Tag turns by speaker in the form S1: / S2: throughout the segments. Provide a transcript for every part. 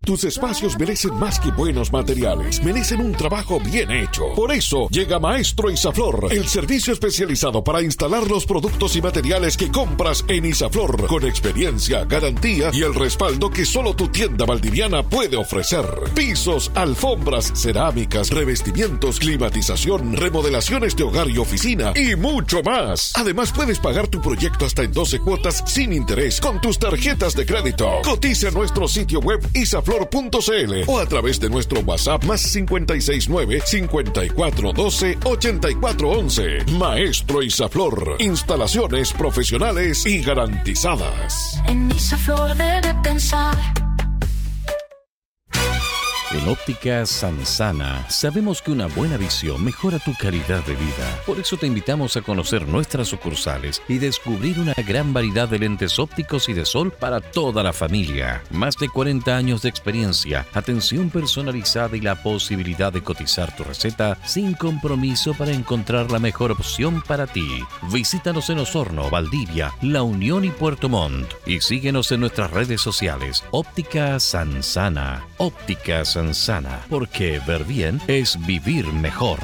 S1: Tus espacios merecen más que buenos materiales, merecen un trabajo bien hecho. Por eso llega Maestro Isaflor, el servicio especializado para instalar los productos y materiales que compras en Isaflor, con experiencia, garantía y el respaldo que solo tu tienda valdiviana puede ofrecer. Pisos, alfombras, cerámicas, revestimientos, climatización, remodelaciones de hogar y oficina y mucho más. Además, puedes pagar tu proyecto hasta en 12 cuotas sin interés con tus tarjetas de crédito. Cotiza en nuestro sitio web isaflor.cl o a través de nuestro WhatsApp más 569-5412-8411. Maestro Isaflor, instalaciones profesionales y garantizadas.
S2: En Isaflor debe pensar.
S3: En Óptica Sansana sabemos que una buena visión mejora tu calidad de vida. Por eso te invitamos a conocer nuestras sucursales y descubrir una gran variedad de lentes ópticos y de sol para toda la familia. Más de 40 años de experiencia, atención personalizada y la posibilidad de cotizar tu receta sin compromiso para encontrar la mejor opción para ti. Visítanos en Osorno, Valdivia, La Unión y Puerto Montt. Y síguenos en nuestras redes sociales. Óptica Sansana. Óptica Sansana, porque ver bien es vivir mejor.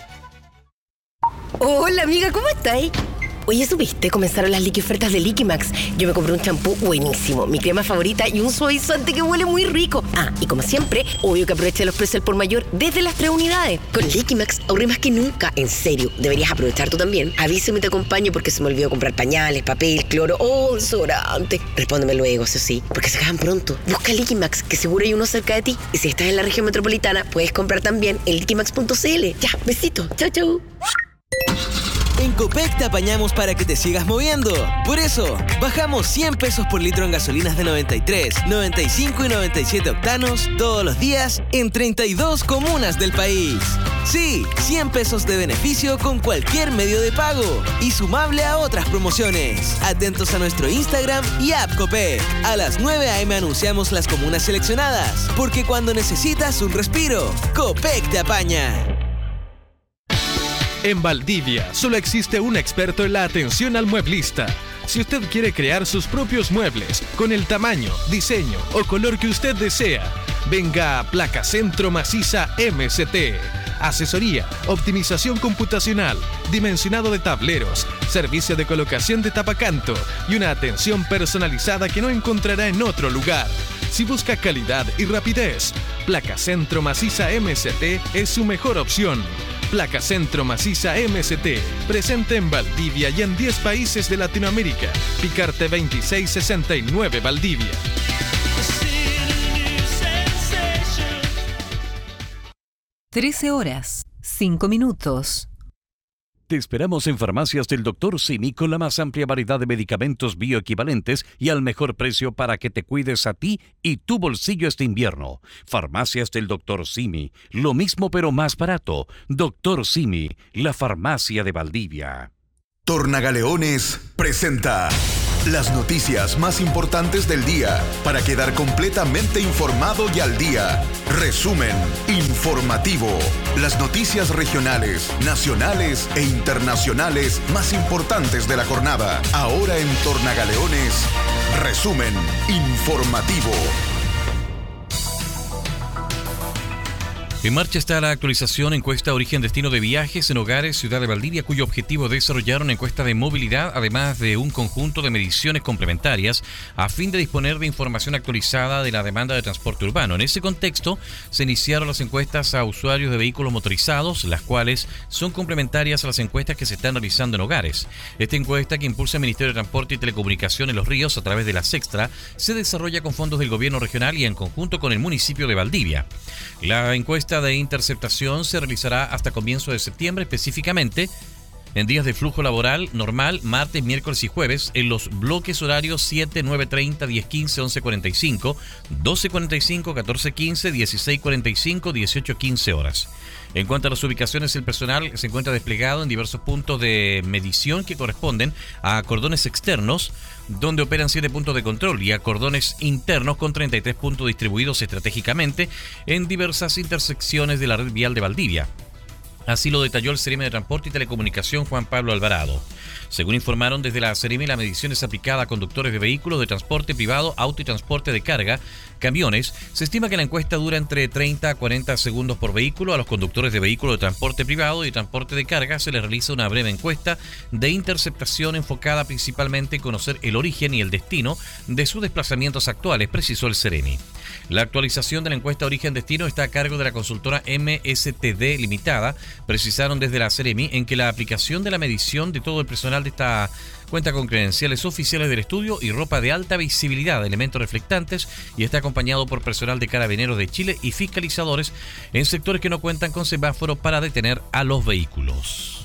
S4: Hola amiga, ¿cómo estáis? Oye, ¿supiste? Comenzaron las liqui ofertas de Liquimax. Yo me compré un champú buenísimo, mi crema favorita y un suavizante que huele muy rico. Ah, y como siempre, obvio que aproveché los precios al por mayor desde las 3 unidades. Con Liquimax ahorré más que nunca. En serio, deberías aprovechar tú también. Avísame y te acompaño porque se me olvidó comprar pañales, papel, cloro o desodorante. Respóndeme luego, eso sí, porque se acaban pronto. Busca Liquimax, que seguro hay uno cerca de ti. Y si estás en la región metropolitana, puedes comprar también en liquimax.cl. Ya, besito. Chau, chau.
S5: En Copec te apañamos para que te sigas moviendo. Por eso, bajamos 100 pesos por litro en gasolinas de 93, 95 y 97 octanos todos los días en 32 comunas del país. Sí, 100 pesos de beneficio con cualquier medio de pago y sumable a otras promociones. Atentos a nuestro Instagram y app Copec. A las 9 a.m. anunciamos las comunas seleccionadas, porque cuando necesitas un respiro, Copec te apaña.
S6: En Valdivia solo existe un experto en la atención al mueblista. Si usted quiere crear sus propios muebles con el tamaño, diseño o color que usted desea, venga a Placa Centro Maciza MST. Asesoría, optimización computacional, dimensionado de tableros, servicio de colocación de tapacanto y una atención personalizada que no encontrará en otro lugar. Si busca calidad y rapidez, Placa Centro Maciza MST es su mejor opción. Placa Centro Maciza MST, presente en Valdivia y en 10 países de Latinoamérica. Picarte 2669 Valdivia.
S7: 13:05.
S3: Te esperamos en Farmacias del Dr. Simi con la más amplia variedad de medicamentos bioequivalentes y al mejor precio para que te cuides a ti y tu bolsillo este invierno. Farmacias del Dr. Simi, lo mismo pero más barato. Dr. Simi, la farmacia de Valdivia.
S8: Tornagaleones presenta las noticias más importantes del día para quedar completamente informado y al día. Resumen informativo. Las noticias regionales, nacionales e internacionales más importantes de la jornada. Ahora en Tornagaleones, resumen informativo.
S9: En marcha está la actualización encuesta Origen-Destino de Viajes en Hogares Ciudad de Valdivia, cuyo objetivo es desarrollar una encuesta de movilidad, además de un conjunto de mediciones complementarias, a fin de disponer de información actualizada de la demanda de transporte urbano. En ese contexto, se iniciaron las encuestas a usuarios de vehículos motorizados, las cuales son complementarias a las encuestas que se están realizando en hogares. Esta encuesta, que impulsa el Ministerio de Transporte y Telecomunicaciones Los Ríos a través de la Sextra, se desarrolla con fondos del gobierno regional y en conjunto con el municipio de Valdivia. La encuesta de interceptación se realizará hasta comienzo de septiembre, específicamente en días de flujo laboral normal, martes, miércoles y jueves, en los bloques horarios 7, 9:30, 10:15, 11:45, 12:45, 14:15, 16:45, 18:15 horas. En cuanto a las ubicaciones, el personal se encuentra desplegado en diversos puntos de medición que corresponden a cordones externos, donde operan 7 puntos de control, y a cordones internos con 33 puntos distribuidos estratégicamente en diversas intersecciones de la red vial de Valdivia. Así lo detalló el Seremi de Transporte y Telecomunicación, Juan Pablo Alvarado. Según informaron desde la Seremi, la medición es aplicada a conductores de vehículos de transporte privado, auto y transporte de carga, camiones, se estima que la encuesta dura entre 30 a 40 segundos por vehículo. A los conductores de vehículos de transporte privado y transporte de carga se les realiza una breve encuesta de interceptación enfocada principalmente en conocer el origen y el destino de sus desplazamientos actuales, precisó el Ceremi. La actualización de la encuesta origen-destino está a cargo de la consultora MSTD Limitada. Precisaron desde la Ceremi en que la aplicación de la medición de todo el personal de esta cuenta con credenciales oficiales del estudio y ropa de alta visibilidad, elementos reflectantes, y está acompañado por personal de Carabineros de Chile y fiscalizadores en sectores que no cuentan con semáforo para detener a los vehículos.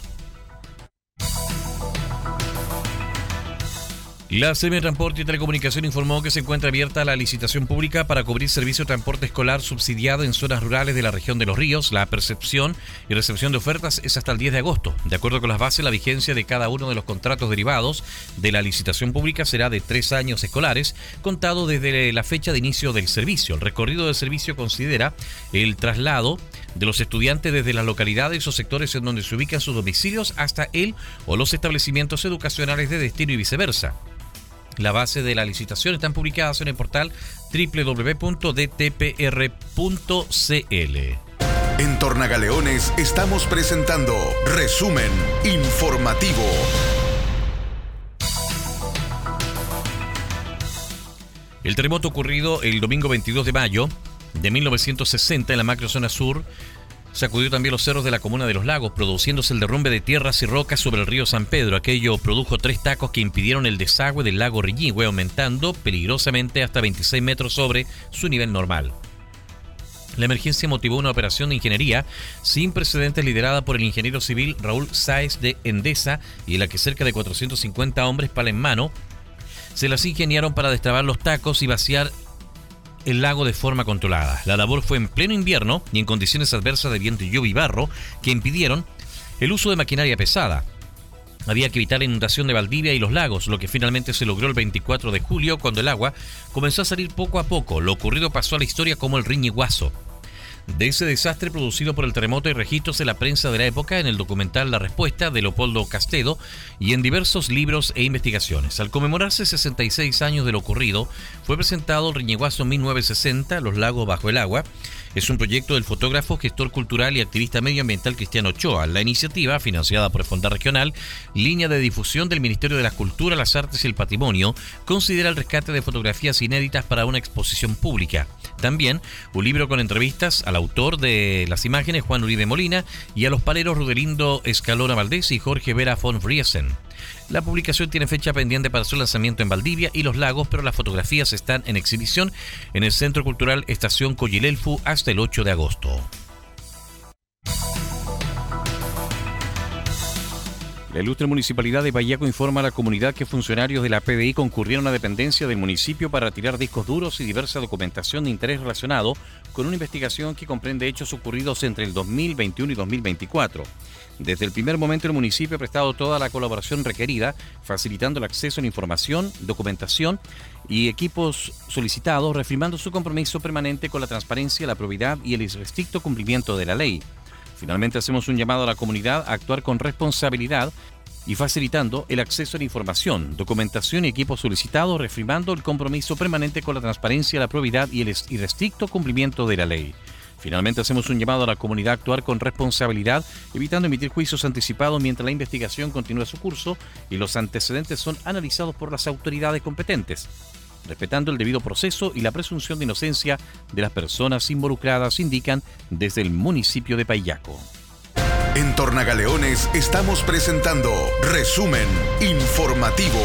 S9: La Seremi de Transporte y Telecomunicación informó que se encuentra abierta la licitación pública para cubrir servicio de transporte escolar subsidiado en zonas rurales de la región de Los Ríos. La percepción y recepción de ofertas es hasta el 10 de agosto. De acuerdo con las bases, la vigencia de cada uno de los contratos derivados de la licitación pública será de 3 años escolares, contado desde la fecha de inicio del servicio. El recorrido del servicio considera el traslado de los estudiantes desde las localidades o sectores en donde se ubican sus domicilios hasta el o los establecimientos educacionales de destino y viceversa. La base de la licitación están publicadas en el portal www.dtpr.cl.
S8: En Tornagaleones estamos presentando Resumen Informativo.
S9: El terremoto ocurrido el domingo 22 de mayo de 1960 en la macrozona sur sacudió también los cerros de la comuna de Los Lagos, produciéndose el derrumbe de tierras y rocas sobre el río San Pedro. Aquello produjo 3 tacos que impidieron el desagüe del lago Riñihue, aumentando peligrosamente hasta 26 metros sobre su nivel normal. La emergencia motivó una operación de ingeniería sin precedentes liderada por el ingeniero civil Raúl Sáez de Endesa, y en la que cerca de 450 hombres pala en mano se las ingeniaron para destrabar los tacos y vaciar el lago de forma controlada. La labor fue en pleno invierno y en condiciones adversas de viento, lluvia y barro que impidieron el uso de maquinaria pesada. Había que evitar la inundación de Valdivia y Los Lagos, lo que finalmente se logró el 24 de julio cuando el agua comenzó a salir poco a poco. Lo ocurrido pasó a la historia como el Riñiguazo. De ese desastre producido por el terremoto hay registros en la prensa de la época, en el documental La Respuesta de Leopoldo Castedo y en diversos libros e investigaciones. Al conmemorarse 66 años de lo ocurrido, fue presentado el Riñiguazo 1960, Los Lagos bajo el agua. Es un proyecto del fotógrafo, gestor cultural y activista medioambiental Cristiano Ochoa. La iniciativa, financiada por el Fondo Regional, línea de difusión del Ministerio de la Cultura, las Artes y el Patrimonio, considera el rescate de fotografías inéditas para una exposición pública. También un libro con entrevistas al autor de las imágenes, Juan Uribe Molina, y a los paleros Rudelindo Escalona Valdés y Jorge Vera von Friesen. La publicación tiene fecha pendiente para su lanzamiento en Valdivia y Los Lagos, pero las fotografías están en exhibición en el Centro Cultural Estación Coyilelfu hasta el 8 de agosto. La ilustre Municipalidad de Payaco informa a la comunidad que funcionarios de la PDI concurrieron a dependencia del municipio para retirar discos duros y diversa documentación de interés relacionado con una investigación que comprende hechos ocurridos entre el 2021 y 2024. Desde el primer momento el municipio ha prestado toda la colaboración requerida, facilitando el acceso a la información, documentación y equipos solicitados, reafirmando su compromiso permanente con la transparencia, la probidad y el estricto cumplimiento de la ley. Finalmente hacemos un llamado a la comunidad a actuar con responsabilidad y facilitando el acceso a la información, documentación y equipos solicitados, reafirmando el compromiso permanente con la transparencia, la probidad y el estricto cumplimiento de la ley. Finalmente hacemos un llamado a la comunidad a actuar con responsabilidad, evitando emitir juicios anticipados mientras la investigación continúa su curso y los antecedentes son analizados por las autoridades competentes, respetando el debido proceso y la presunción de inocencia de las personas involucradas, indican desde el municipio de Payaco.
S8: En Tornagaleones estamos presentando Resumen Informativo.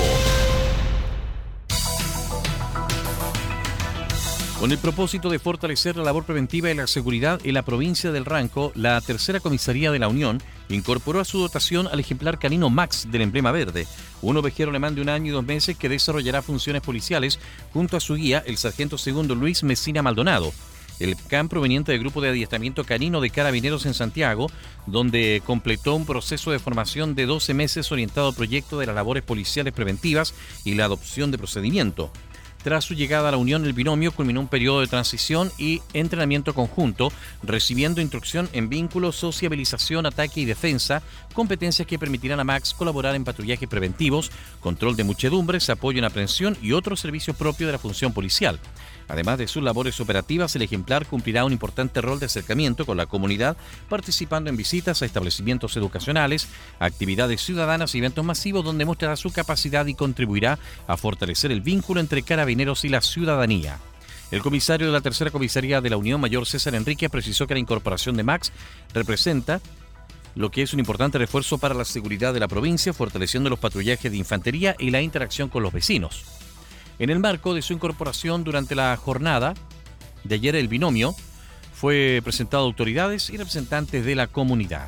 S9: Con el propósito de fortalecer la labor preventiva y la seguridad en la provincia del Ranco, la Tercera Comisaría de la Unión incorporó a su dotación al ejemplar canino Max del emblema verde, un ovejero alemán de 1 año y 2 meses que desarrollará funciones policiales junto a su guía, el sargento segundo Luis Messina Maldonado. El can proveniente del grupo de adiestramiento canino de Carabineros en Santiago, donde completó un proceso de formación de 12 meses orientado al proyecto de las labores policiales preventivas y la adopción de procedimiento. Tras su llegada a la Unión, el binomio culminó un periodo de transición y entrenamiento conjunto, recibiendo instrucción en vínculos, sociabilización, ataque y defensa, competencias que permitirán a Max colaborar en patrullajes preventivos, control de muchedumbres, apoyo en aprehensión y otros servicios propios de la función policial.
S3: Además de sus labores operativas, el ejemplar cumplirá un importante rol de acercamiento con la comunidad, participando en visitas a establecimientos educacionales, actividades ciudadanas y eventos masivos donde mostrará su capacidad y contribuirá a fortalecer el vínculo entre carabineros y la ciudadanía. El comisario de la Tercera Comisaría de la Unión, Mayor César Enríquez, precisó que la incorporación de Max representa lo que es un importante refuerzo para la seguridad de la provincia, fortaleciendo los patrullajes de infantería y la interacción con los vecinos. En el marco de su incorporación durante la jornada de ayer, el binomio fue presentado a autoridades y representantes de la comunidad.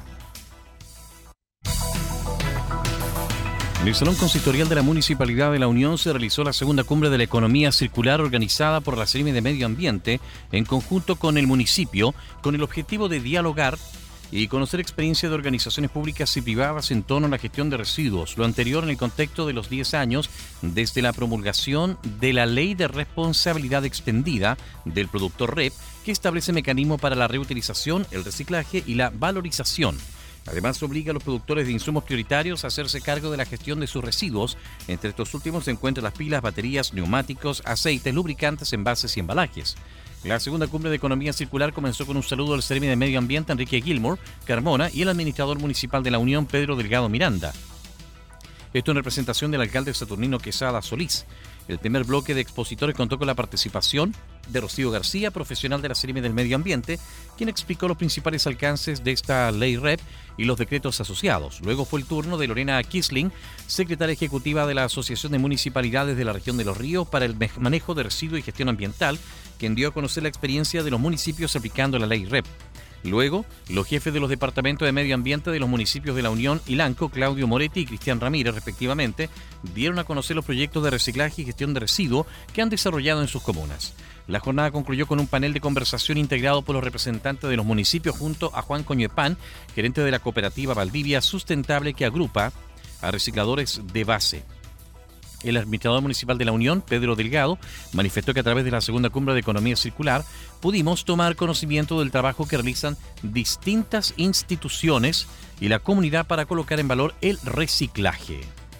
S3: En el Salón Consistorial de la Municipalidad de La Unión se realizó la segunda cumbre de la economía circular organizada por la Seremi de Medio Ambiente en conjunto con el municipio, con el objetivo de dialogar y conocer experiencias de organizaciones públicas y privadas en torno a la gestión de residuos, lo anterior en el contexto de los 10 años desde la promulgación de la Ley de Responsabilidad Extendida del Productor REP, que establece mecanismos para la reutilización, el reciclaje y la valorización. Además, obliga a los productores de insumos prioritarios a hacerse cargo de la gestión de sus residuos. Entre estos últimos se encuentran las pilas, baterías, neumáticos, aceites, lubricantes, envases y embalajes. La segunda cumbre de economía circular comenzó con un saludo al Seremi de Medio Ambiente, Enrique Gilmore Carmona, y el administrador municipal de La Unión, Pedro Delgado Miranda. Esto en representación del alcalde Saturnino Quesada Solís. El primer bloque de expositores contó con la participación de Rocío García, profesional de la Seremi del Medio Ambiente, quien explicó los principales alcances de esta ley REP y los decretos asociados. Luego fue el turno de Lorena Kisling, secretaria ejecutiva de la Asociación de Municipalidades de la Región de los Ríos para el Manejo de Residuos y Gestión Ambiental, quien dio a conocer la experiencia de los municipios aplicando la ley REP. Luego, los jefes de los departamentos de medio ambiente de los municipios de La Unión y Lanco, Claudio Moretti y Cristian Ramírez, respectivamente, dieron a conocer los proyectos de reciclaje y gestión de residuos que han desarrollado en sus comunas. La jornada concluyó con un panel de conversación integrado por los representantes de los municipios junto a Juan Coñuepán, gerente de la cooperativa Valdivia Sustentable, que agrupa a recicladores de base. El administrador municipal de La Unión, Pedro Delgado, manifestó que a través de la segunda cumbre de economía circular pudimos tomar conocimiento del trabajo que realizan distintas instituciones y la comunidad para colocar en valor el reciclaje.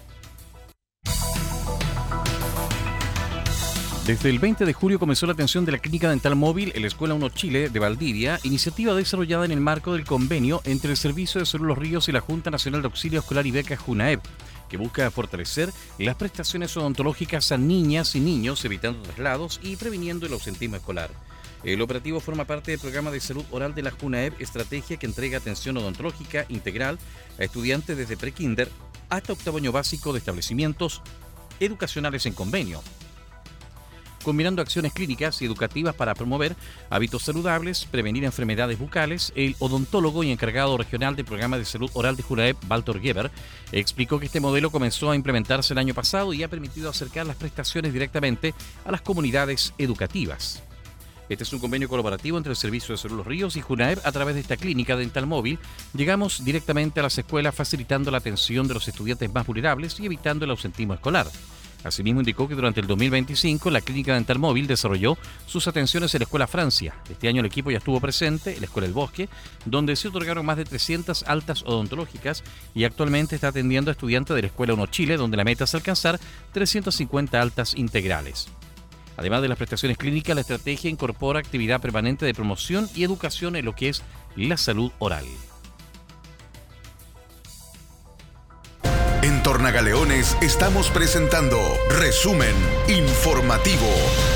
S3: Desde el 20 de julio comenzó la atención de la Clínica Dental Móvil en la Escuela 1 Chile de Valdivia, iniciativa desarrollada en el marco del convenio entre el Servicio de Salud Los Ríos y la Junta Nacional de Auxilio Escolar y Becas JUNAEP, que busca fortalecer las prestaciones odontológicas a niñas y niños, evitando traslados y previniendo el ausentismo escolar. El operativo forma parte del programa de salud oral de la JUNAEP, estrategia que entrega atención odontológica integral a estudiantes desde prekinder hasta octavo año básico de establecimientos educacionales en convenio, combinando acciones clínicas y educativas para promover hábitos saludables, prevenir enfermedades bucales. El odontólogo y encargado regional del programa de salud oral de JUNAEP, Walter Geber, explicó que este modelo comenzó a implementarse el año pasado y ha permitido acercar las prestaciones directamente a las comunidades educativas. Este es un convenio colaborativo entre el Servicio de Salud Los Ríos y JUNAEP. A través de esta clínica dental móvil llegamos directamente a las escuelas, facilitando la atención de los estudiantes más vulnerables y evitando el ausentismo escolar. Asimismo, indicó que durante el 2025 la Clínica Dental Móvil desarrolló sus atenciones en la Escuela Francia. Este año el equipo ya estuvo presente en la Escuela El Bosque, donde se otorgaron más de 300 altas odontológicas, y actualmente está atendiendo a estudiantes de la Escuela 1 Chile, donde la meta es alcanzar 350 altas integrales. Además de las prestaciones clínicas, la estrategia incorpora actividad permanente de promoción y educación en lo que es la salud oral.
S8: En Tornagaleones estamos presentando Resumen Informativo.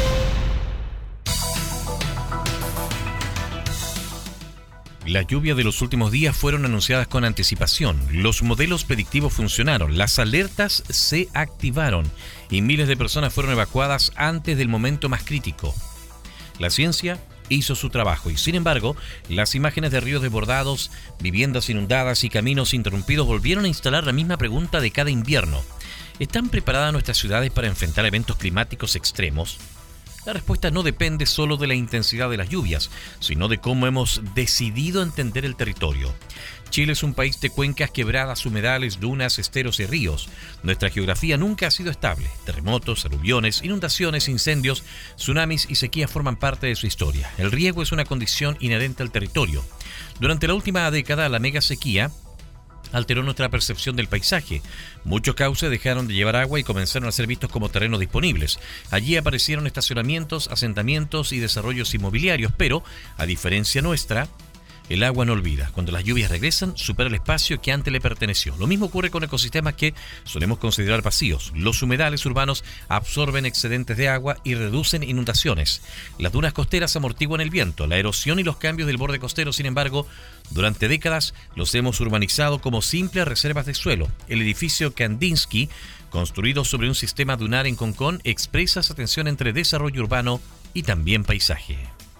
S9: Las lluvias de los últimos días fueron anunciadas con anticipación, los modelos predictivos funcionaron, las alertas se activaron y miles de personas fueron evacuadas antes del momento más crítico. La ciencia hizo su trabajo y, sin embargo, las imágenes de ríos desbordados, viviendas inundadas y caminos interrumpidos volvieron a instalar la misma pregunta de cada invierno. ¿Están preparadas nuestras ciudades para enfrentar eventos climáticos extremos? La respuesta no depende solo de la intensidad de las lluvias, sino de cómo hemos decidido entender el territorio. Chile es un país de cuencas, quebradas, humedales, dunas, esteros y ríos. Nuestra geografía nunca ha sido estable. Terremotos, aluviones, inundaciones, incendios, tsunamis y sequías forman parte de su historia. El riego es una condición inherente al territorio. Durante la última década, la mega sequía alteró nuestra percepción del paisaje. Muchos cauces dejaron de llevar agua y comenzaron a ser vistos como terrenos disponibles. Allí aparecieron estacionamientos, asentamientos y desarrollos inmobiliarios, pero, a diferencia nuestra, el agua no olvida. Cuando las lluvias regresan, supera el espacio que antes le perteneció. Lo mismo ocurre con ecosistemas que solemos considerar vacíos. Los humedales urbanos absorben excedentes de agua y reducen inundaciones. Las dunas costeras amortiguan el viento, la erosión y los cambios del borde costero. Sin embargo, durante décadas los hemos urbanizado como simples reservas de suelo. El edificio Kandinsky, construido sobre un sistema dunar en Concón, expresa esa tensión entre desarrollo urbano y también paisaje.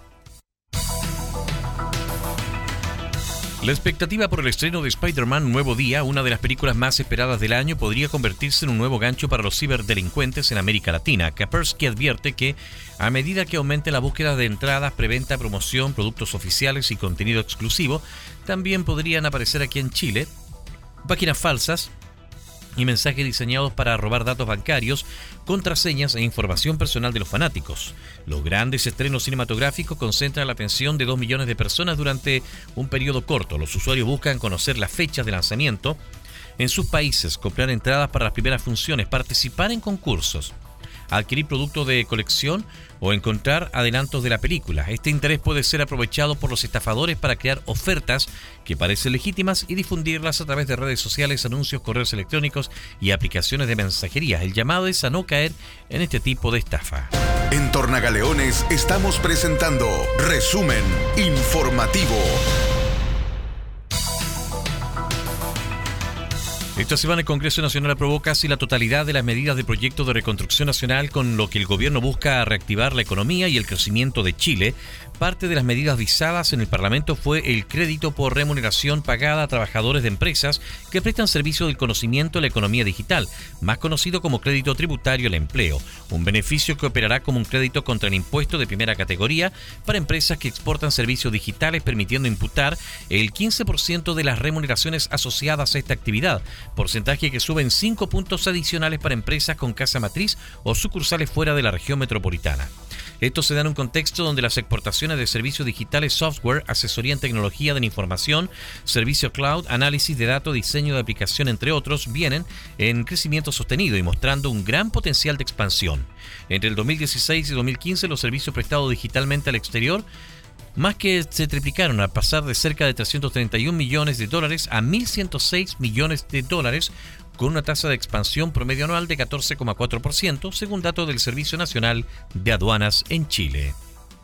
S9: La expectativa por el estreno de Spider-Man Nuevo Día, una de las películas más esperadas del año, podría convertirse en un nuevo gancho para los ciberdelincuentes en América Latina. Kaspersky advierte que, a medida que aumente la búsqueda de entradas, preventa, promoción, productos oficiales y contenido exclusivo, también podrían aparecer aquí en Chile páginas falsas y mensajes diseñados para robar datos bancarios, contraseñas e información personal de los fanáticos. Los grandes estrenos cinematográficos concentran la atención de 2 millones de personas durante un periodo corto. Los usuarios buscan conocer las fechas de lanzamiento en sus países, comprar entradas para las primeras funciones, participar en concursos, adquirir productos de colección o encontrar adelantos de la película. Este interés puede ser aprovechado por los estafadores para crear ofertas que parecen legítimas y difundirlas a través de redes sociales, anuncios, correos electrónicos y aplicaciones de mensajería. El llamado es a no caer en este tipo de estafa.
S8: En Tornagaleones estamos presentando Resumen Informativo.
S9: Esta semana el Congreso Nacional aprobó casi la totalidad de las medidas del proyecto de reconstrucción nacional, con lo que el gobierno busca reactivar la economía y el crecimiento de Chile. Parte de las medidas visadas en el Parlamento fue el crédito por remuneración pagada a trabajadores de empresas que prestan servicio del conocimiento en la economía digital, más conocido como crédito tributario al empleo, un beneficio que operará como un crédito contra el impuesto de primera categoría para empresas que exportan servicios digitales, permitiendo imputar el 15% de las remuneraciones asociadas a esta actividad, porcentaje que sube en 5 puntos adicionales para empresas con casa matriz o sucursales fuera de la región metropolitana. Esto se da en un contexto donde las exportaciones de servicios digitales, software, asesoría en tecnología de la información, servicio cloud, análisis de datos, diseño de aplicación, entre otros, vienen en crecimiento sostenido y mostrando un gran potencial de expansión. Entre el 2016 y 2015, los servicios prestados digitalmente al exterior más que se triplicaron, al pasar de cerca de 331 millones de dólares a 1.106 millones de dólares, con una tasa de expansión promedio anual de 14,4%, según datos del Servicio Nacional de Aduanas en Chile.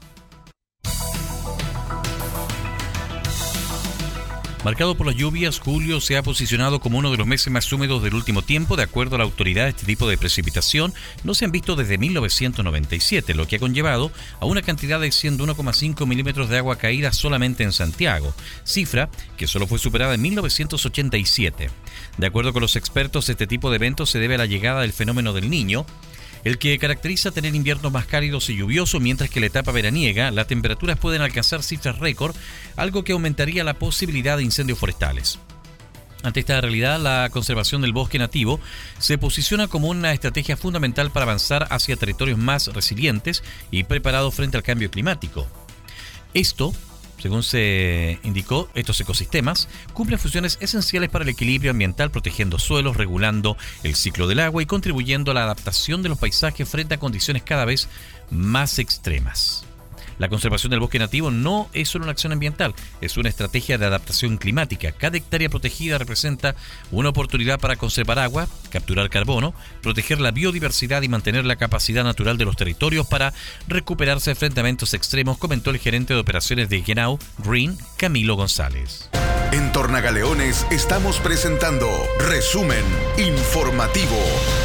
S9: Marcado por las lluvias, julio se ha posicionado como uno de los meses más húmedos del último tiempo. De acuerdo a la autoridad, este tipo de precipitación no se han visto desde 1997, lo que ha conllevado a una cantidad de 101,5 milímetros de agua caída solamente en Santiago, cifra que solo fue superada en 1987. De acuerdo con los expertos, este tipo de eventos se debe a la llegada del fenómeno del Niño, el que caracteriza tener inviernos más cálidos y lluviosos, mientras que en la etapa veraniega las temperaturas pueden alcanzar cifras récord, algo que aumentaría la posibilidad de incendios forestales. Ante esta realidad, la conservación del bosque nativo se posiciona como una estrategia fundamental para avanzar hacia territorios más resilientes y preparados frente al cambio climático. Esto, según se indicó, estos ecosistemas cumplen funciones esenciales para el equilibrio ambiental, protegiendo suelos, regulando el ciclo del agua y contribuyendo a la adaptación de los paisajes frente a condiciones cada vez más extremas. La conservación del bosque nativo no es solo una acción ambiental, es una estrategia de adaptación climática. Cada hectárea protegida representa una oportunidad para conservar agua, capturar carbono, proteger la biodiversidad y mantener la capacidad natural de los territorios para recuperarse frente a eventos extremos, comentó el gerente de operaciones de Genau Green, Camilo González.
S8: En Tornagaleones estamos presentando Resumen Informativo.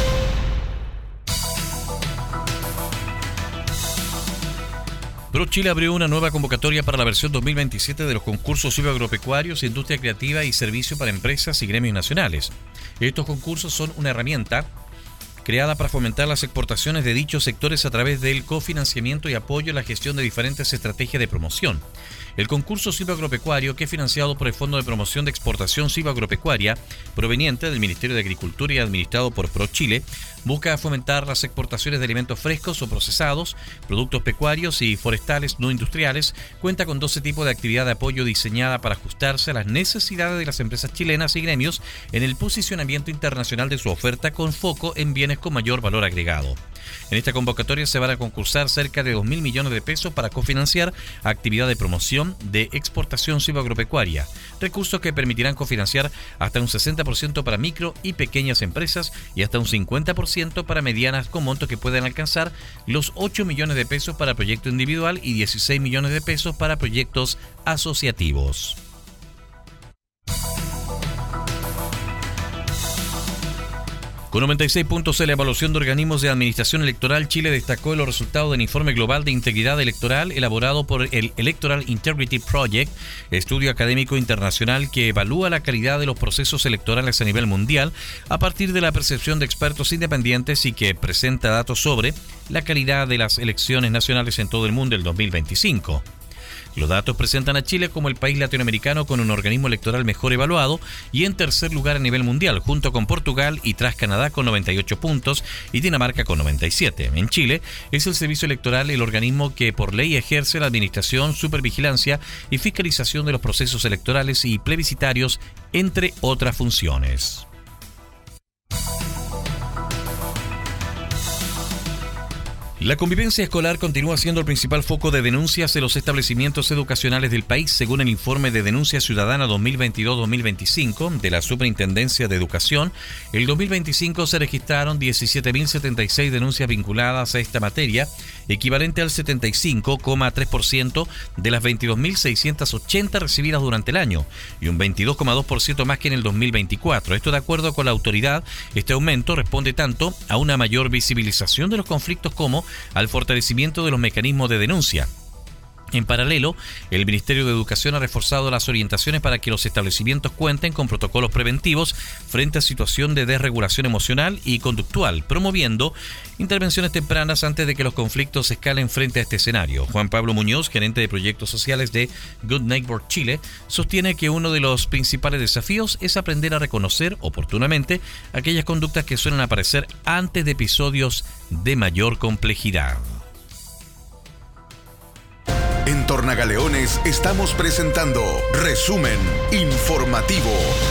S9: ProChile abrió una nueva convocatoria para la versión 2027 de los concursos agropecuarios, industria creativa y servicio para empresas y gremios nacionales. Estos concursos son una herramienta creada para fomentar las exportaciones de dichos sectores a través del cofinanciamiento y apoyo a la gestión de diferentes estrategias de promoción. El concurso silvoagropecuario, que es financiado por el Fondo de Promoción de Exportación Silvoagropecuaria, proveniente del Ministerio de Agricultura y administrado por ProChile, busca fomentar las exportaciones de alimentos frescos o procesados, productos pecuarios y forestales no industriales. Cuenta con 12 tipos de actividad de apoyo diseñada para ajustarse a las necesidades de las empresas chilenas y gremios en el posicionamiento internacional de su oferta, con foco en bienes con mayor valor agregado. En esta convocatoria se van a concursar cerca de 2.000 millones de pesos para cofinanciar actividad de promoción de exportación silvoagropecuaria, recursos que permitirán cofinanciar hasta un 60% para micro y pequeñas empresas y hasta un 50% para medianas, con montos que puedan alcanzar los 8 millones de pesos para proyecto individual y 16 millones de pesos para proyectos asociativos. Con 96 puntos en la evaluación de organismos de administración electoral, Chile destacó los resultados del informe global de integridad electoral elaborado por el Electoral Integrity Project, estudio académico internacional que evalúa la calidad de los procesos electorales a nivel mundial a partir de la percepción de expertos independientes, y que presenta datos sobre la calidad de las elecciones nacionales en todo el mundo el 2025. Los datos presentan a Chile como el país latinoamericano con un organismo electoral mejor evaluado y en tercer lugar a nivel mundial, junto con Portugal y tras Canadá con 98 puntos y Dinamarca con 97. En Chile es el Servicio Electoral el organismo que por ley ejerce la administración, supervigilancia y fiscalización de los procesos electorales y plebiscitarios, entre otras funciones. La convivencia escolar continúa siendo el principal foco de denuncias en los establecimientos educacionales del país, según el informe de Denuncia Ciudadana 2022-2025 de la Superintendencia de Educación. El 2025 se registraron 17.076 denuncias vinculadas a esta materia, equivalente al 75,3% de las 22.680 recibidas durante el año, y un 22,2% más que en el 2024. Esto de acuerdo con la autoridad. Este aumento responde tanto a una mayor visibilización de los conflictos como al fortalecimiento de los mecanismos de denuncia. En paralelo, el Ministerio de Educación ha reforzado las orientaciones para que los establecimientos cuenten con protocolos preventivos frente a situación de desregulación emocional y conductual, promoviendo intervenciones tempranas antes de que los conflictos escalen frente a este escenario. Juan Pablo Muñoz, gerente de proyectos sociales de Good Neighbor Chile, sostiene que uno de los principales desafíos es aprender a reconocer oportunamente aquellas conductas que suelen aparecer antes de episodios de mayor complejidad.
S8: En Tornagaleones estamos presentando Resumen Informativo.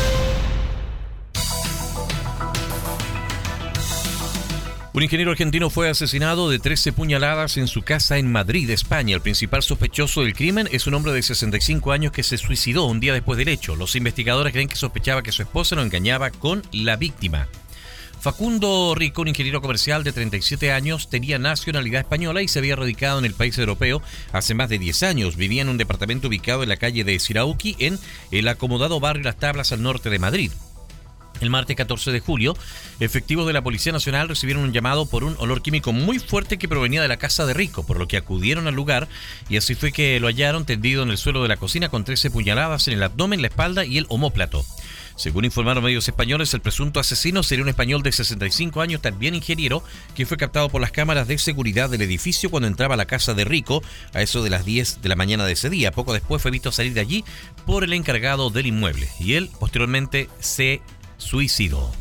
S9: Un ingeniero argentino fue asesinado de 13 puñaladas en su casa en Madrid, España. El principal sospechoso del crimen es un hombre de 65 años que se suicidó un día después del hecho. Los investigadores creen que sospechaba que su esposa lo engañaba con la víctima. Facundo Rico, un ingeniero comercial de 37 años, tenía nacionalidad española y se había radicado en el país europeo hace más de 10 años. Vivía en un departamento ubicado en la calle de Sirauqui, en el acomodado barrio Las Tablas, al norte de Madrid. El martes 14 de julio, efectivos de la Policía Nacional recibieron un llamado por un olor químico muy fuerte que provenía de la casa de Rico, por lo que acudieron al lugar y así fue que lo hallaron tendido en el suelo de la cocina con 13 puñaladas en el abdomen, la espalda y el omóplato. Según informaron medios españoles, el presunto asesino sería un español de 65 años, también ingeniero, que fue captado por las cámaras de seguridad del edificio cuando entraba a la casa de Rico a eso de las 10 de la mañana de ese día. Poco después fue visto salir de allí por el encargado del inmueble y él posteriormente se suicidó.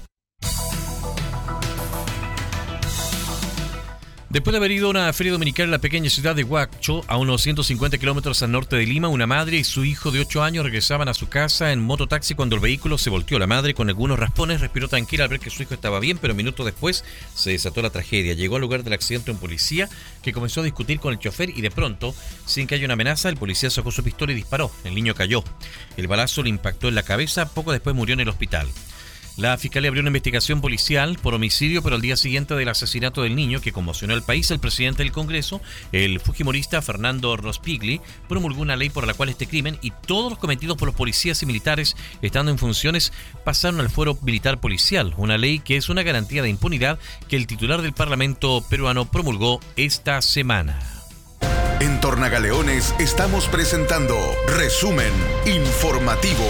S9: Después de haber ido a una feria dominical en la pequeña ciudad de Huacho, a unos 150 kilómetros al norte de Lima, una madre y su hijo de 8 años regresaban a su casa en mototaxi cuando el vehículo se volteó. La madre, con algunos raspones, respiró tranquila al ver que su hijo estaba bien, pero minutos después se desató la tragedia. Llegó al lugar del accidente un policía que comenzó a discutir con el chofer y de pronto, sin que haya una amenaza, el policía sacó su pistola y disparó. El niño cayó. El balazo le impactó en la cabeza, poco después murió en el hospital. La Fiscalía abrió una investigación policial por homicidio, pero al día siguiente del asesinato del niño que conmocionó al país, el presidente del Congreso, el fujimorista Fernando Rospigli, promulgó una ley por la cual este crimen y todos los cometidos por los policías y militares estando en funciones pasaron al fuero militar policial, una ley que es una garantía de impunidad que el titular del Parlamento peruano promulgó esta semana.
S8: En Tornagaleones estamos presentando Resumen Informativo.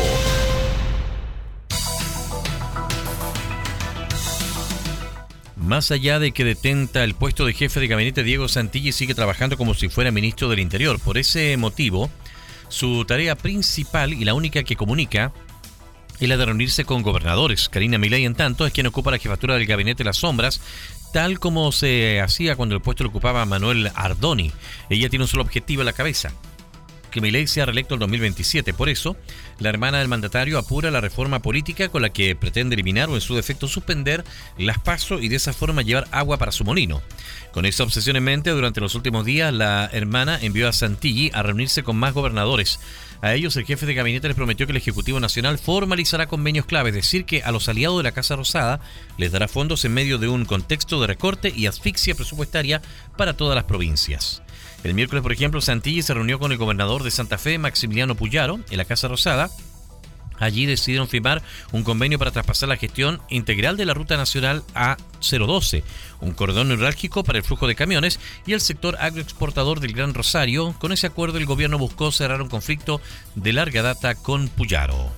S9: Más allá de que detenta el puesto de jefe de gabinete, Diego Santilli sigue trabajando como si fuera ministro del Interior. Por ese motivo, su tarea principal y la única que comunica es la de reunirse con gobernadores. Karina Milei, en tanto, es quien ocupa la jefatura del gabinete Las Sombras, tal como se hacía cuando el puesto lo ocupaba Manuel Ardoni. Ella tiene un solo objetivo en la cabeza: que Milei sea reelecto en 2027. Por eso, la hermana del mandatario apura la reforma política con la que pretende eliminar o en su defecto suspender las PASO y de esa forma llevar agua para su molino. Con esa obsesión en mente, durante los últimos días, la hermana envió a Santilli a reunirse con más gobernadores. A ellos, el jefe de gabinete les prometió que el Ejecutivo Nacional formalizará convenios clave, es decir, que a los aliados de la Casa Rosada les dará fondos en medio de un contexto de recorte y asfixia presupuestaria para todas las provincias. El miércoles, por ejemplo, Santilli se reunió con el gobernador de Santa Fe, Maximiliano Puyaro, en la Casa Rosada. Allí decidieron firmar un convenio para traspasar la gestión integral de la Ruta Nacional A012, un cordón neurálgico para el flujo de camiones y el sector agroexportador del Gran Rosario. Con ese acuerdo, el gobierno buscó cerrar un conflicto de larga data con Puyaro.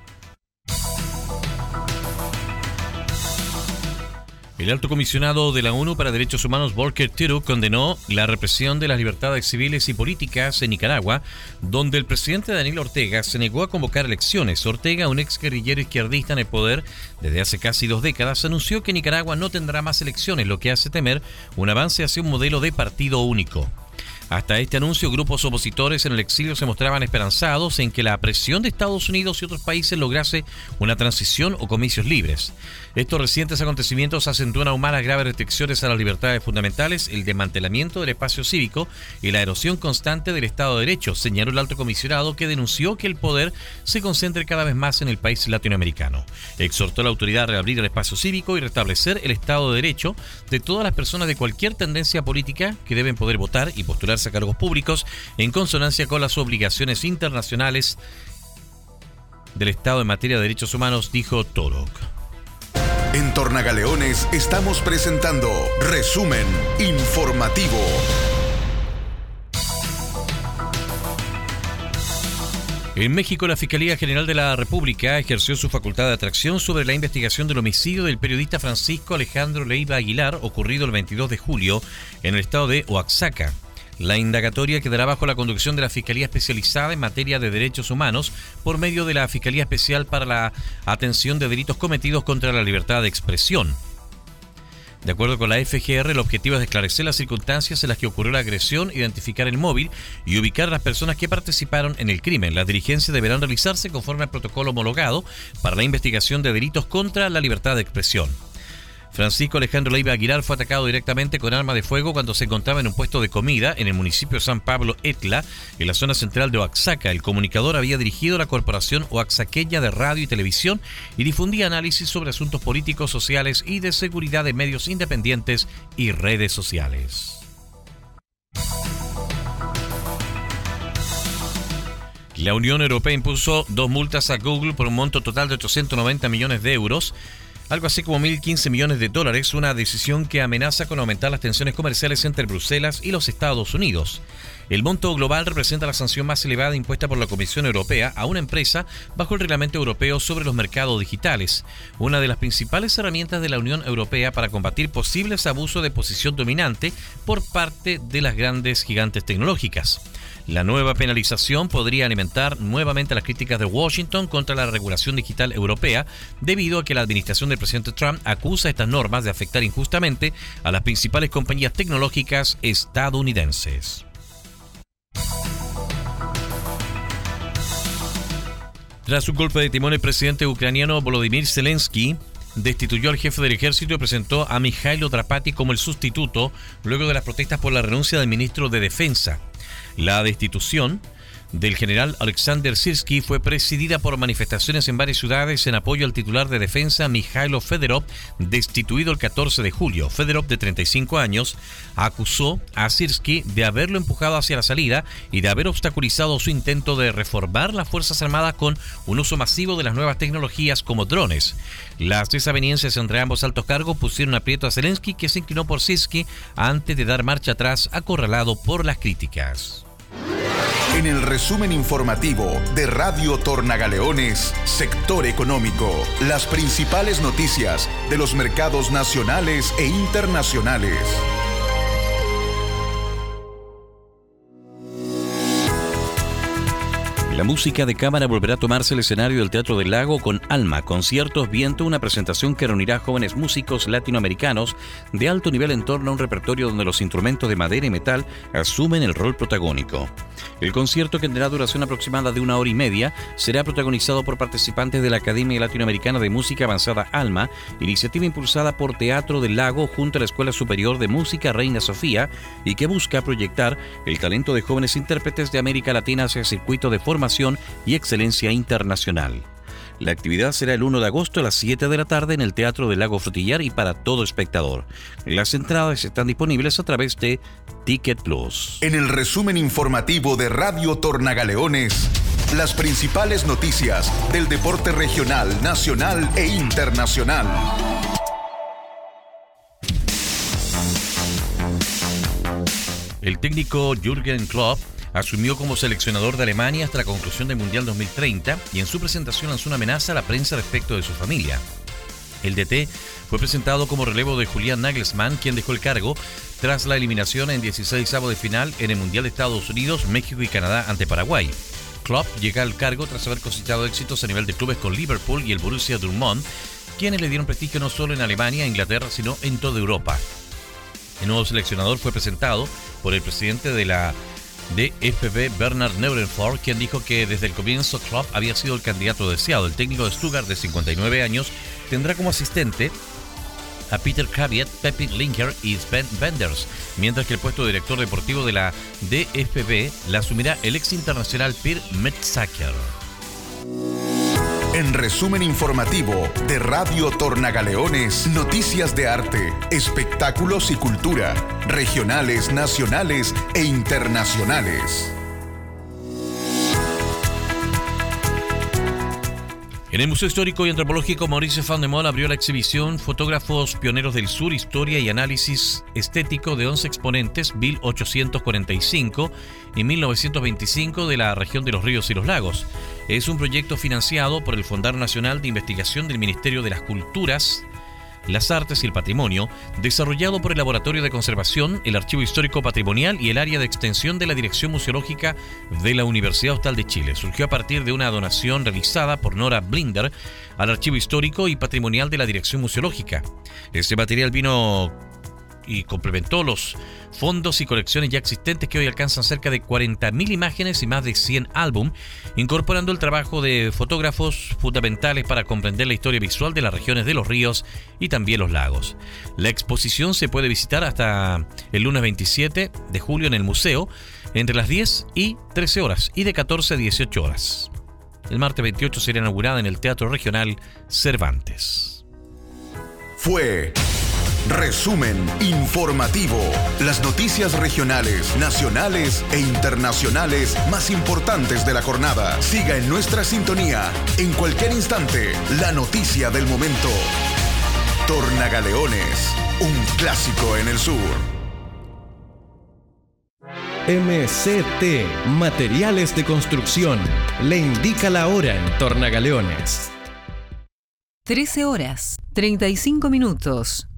S9: El alto comisionado de la ONU para Derechos Humanos, Volker Turk, condenó la represión de las libertades civiles y políticas en Nicaragua, donde el presidente Daniel Ortega se negó a convocar elecciones. Ortega, un ex guerrillero izquierdista en el poder desde hace casi 2 décadas, anunció que Nicaragua no tendrá más elecciones, lo que hace temer un avance hacia un modelo de partido único. Hasta este anuncio, grupos opositores en el exilio se mostraban esperanzados en que la presión de Estados Unidos y otros países lograse una transición o comicios libres. Estos recientes acontecimientos acentúan aún más las graves restricciones a las libertades fundamentales, el desmantelamiento del espacio cívico y la erosión constante del Estado de Derecho, señaló el alto comisionado, que denunció que el poder se concentre cada vez más en el país latinoamericano. Exhortó a la autoridad a reabrir el espacio cívico y restablecer el Estado de Derecho de todas las personas de cualquier tendencia política, que deben poder votar y postularse a cargos públicos en consonancia con las obligaciones internacionales del Estado en materia de derechos humanos, dijo Turk.
S8: En Tornagaleones estamos presentando Resumen Informativo.
S9: En México, la Fiscalía General de la República ejerció su facultad de atracción sobre la investigación del homicidio del periodista Francisco Alejandro Leiva Aguilar, ocurrido el 22 de julio en el estado de Oaxaca. La indagatoria quedará bajo la conducción de la Fiscalía Especializada en Materia de Derechos Humanos por medio de la Fiscalía Especial para la Atención de Delitos Cometidos contra la Libertad de Expresión. De acuerdo con la FGR, el objetivo es esclarecer las circunstancias en las que ocurrió la agresión, identificar el móvil y ubicar a las personas que participaron en el crimen. Las diligencias deberán realizarse conforme al protocolo homologado para la investigación de delitos contra la libertad de expresión. Francisco Alejandro Leiva Aguilar fue atacado directamente con arma de fuego cuando se encontraba en un puesto de comida en el municipio de San Pablo Etla, en la zona central de Oaxaca. El comunicador había dirigido la Corporación Oaxaqueña de Radio y Televisión y difundía análisis sobre asuntos políticos, sociales y de seguridad de medios independientes y redes sociales. La Unión Europea impuso 2 multas a Google por un monto total de 890 millones de euros, algo así como 1.015 millones de dólares, una decisión que amenaza con aumentar las tensiones comerciales entre Bruselas y los Estados Unidos. El monto global representa la sanción más elevada impuesta por la Comisión Europea a una empresa bajo el Reglamento Europeo sobre los mercados digitales, una de las principales herramientas de la Unión Europea para combatir posibles abusos de posición dominante por parte de las grandes gigantes tecnológicas. La nueva penalización podría alimentar nuevamente las críticas de Washington contra la regulación digital europea, debido a que la administración del presidente Trump acusa estas normas de afectar injustamente a las principales compañías tecnológicas estadounidenses. Tras un golpe de timón, el presidente ucraniano Volodymyr Zelensky destituyó al jefe del ejército y presentó a Mikhailo Drapati como el sustituto luego de las protestas por la renuncia del ministro de Defensa. La destitución del general Alexander Sirski fue presidida por manifestaciones en varias ciudades en apoyo al titular de defensa Mikhailo Fedorov, destituido el 14 de julio. Fedorov, de 35 años, acusó a Sirski de haberlo empujado hacia la salida y de haber obstaculizado su intento de reformar las Fuerzas Armadas con un uso masivo de las nuevas tecnologías como drones. Las desavenencias entre ambos altos cargos pusieron aprieto a Zelensky, que se inclinó por Sirski antes de dar marcha atrás, acorralado por las críticas.
S8: En el resumen informativo de Radio Tornagaleones, Sector Económico, las principales noticias de los mercados nacionales e internacionales.
S3: La música de cámara volverá a tomarse el escenario del Teatro del Lago con Alma, Conciertos Viento, una presentación que reunirá a jóvenes músicos latinoamericanos de alto nivel en torno a un repertorio donde los instrumentos de madera y metal asumen el rol protagónico. El concierto, que tendrá duración aproximada de 1 hora y media, será protagonizado por participantes de la Academia Latinoamericana de Música Avanzada Alma, iniciativa impulsada por Teatro del Lago junto a la Escuela Superior de Música Reina Sofía y que busca proyectar el talento de jóvenes intérpretes de América Latina hacia el circuito de formación y excelencia internacional. La actividad será el 1 de agosto a las 7 de la tarde en el Teatro del Lago Frutillar y para todo espectador. Las entradas están disponibles a través de Ticket Plus.
S8: En el resumen informativo de Radio Tornagaleones, las principales noticias del deporte regional, nacional e internacional.
S9: El técnico Jürgen Klopp asumió como seleccionador de Alemania hasta la conclusión del Mundial 2030 y en su presentación lanzó una amenaza a la prensa respecto de su familia. El DT fue presentado como relevo de Julian Nagelsmann, quien dejó el cargo tras la eliminación en 16avos de final en el Mundial de Estados Unidos, México y Canadá ante Paraguay. Klopp llega al cargo tras haber cosechado éxitos a nivel de clubes con Liverpool y el Borussia Dortmund, quienes le dieron prestigio no solo en Alemania e Inglaterra, sino en toda Europa. El nuevo seleccionador fue presentado por el presidente de la DFB, Bernard Neurenfort, quien dijo que desde el comienzo Klopp había sido el candidato deseado. El técnico de Stuttgart, de 59 años, tendrá como asistente a Peter Krawietz, Peppi Linker y Sven Wenders, mientras que el puesto de director deportivo de la DFB la asumirá el ex internacional Per Mertesacker.
S8: En resumen informativo de Radio Tornagaleones, noticias de arte, espectáculos y cultura, regionales, nacionales e internacionales.
S9: En el Museo Histórico y Antropológico Maurice Van de Mol abrió la exhibición Fotógrafos Pioneros del Sur, Historia y Análisis Estético de 11 exponentes 1845 y 1925 de la región de los ríos y los lagos. Es un proyecto financiado por el Fondar Nacional de Investigación del Ministerio de las Culturas, las Artes y el Patrimonio, desarrollado por el Laboratorio de Conservación, el Archivo Histórico Patrimonial y el área de extensión de la Dirección Museológica de la Universidad Austral de Chile. Surgió a partir de una donación realizada por Nora Blinder al Archivo Histórico y Patrimonial de la Dirección Museológica. Este material vino y complementó los fondos y colecciones ya existentes que hoy alcanzan cerca de 40.000 imágenes y más de 100 álbumes, incorporando el trabajo de fotógrafos fundamentales para comprender la historia visual de las regiones de los ríos y también los lagos. La exposición se puede visitar hasta el lunes 27 de julio en el museo, entre las 10 y 13 horas y de 14 a 18 horas. El martes 28 será inaugurada en el Teatro Regional Cervantes.
S8: Fue Resumen informativo. Las noticias regionales, nacionales e internacionales más importantes de la jornada. Siga en nuestra sintonía. En cualquier instante, la noticia del momento. Tornagaleones, un clásico en el sur.
S6: MCT, Materiales de Construcción. Le indica la hora en Tornagaleones.
S7: 13 horas, 35 minutos.